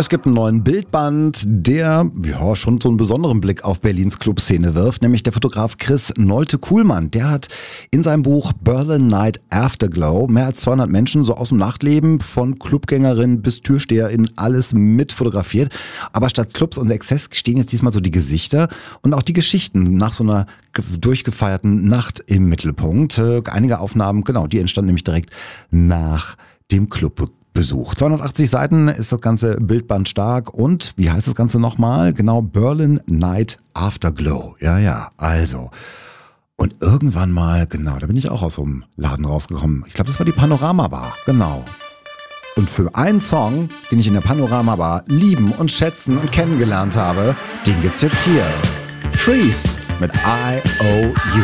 Es gibt einen neuen Bildband, der ja schon so einen besonderen Blick auf Berlins Clubszene wirft, nämlich der Fotograf Chris Nolte-Kuhlmann. Der hat in seinem Buch Berlin Night Afterglow mehr als 200 Menschen so aus dem Nachtleben, von Clubgängerin bis Türsteherin, alles mit fotografiert. Aber statt Clubs und Exzess stehen jetzt diesmal so die Gesichter und auch die Geschichten nach so einer durchgefeierten Nacht im Mittelpunkt. Einige Aufnahmen, genau, die entstanden nämlich direkt nach dem Clubbesuch. 280 Seiten ist das ganze Bildband stark und, wie heißt das Ganze nochmal? Genau, Berlin Night Afterglow. Ja, also. Und irgendwann mal, genau, da bin ich auch aus so einem Laden rausgekommen. Ich glaube, das war die Panorama Bar, genau. Und für einen Song, den ich in der Panorama Bar lieben und schätzen und kennengelernt habe, den gibt's jetzt hier. Trees mit I.O.U.